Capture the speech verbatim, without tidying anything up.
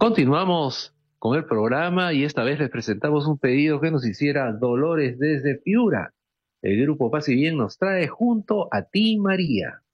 Continuamos con el programa y esta vez les presentamos un pedido que nos hiciera Dolores desde Piura. El grupo Paz y Bien nos trae Junto a ti, María.